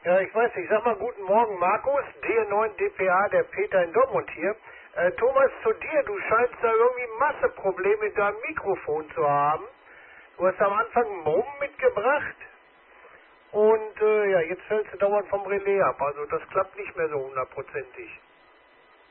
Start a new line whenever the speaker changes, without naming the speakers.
Ja, ich weiß nicht. Sag mal guten Morgen, Markus, D9 DPA, der Peter in Dortmund hier. Thomas, zu dir, du scheinst da irgendwie Masseprobleme mit deinem Mikrofon zu haben. Du hast am Anfang einen Brummen mitgebracht und ja, jetzt fällst du dauernd vom Relais ab. Also das klappt nicht mehr so hundertprozentig.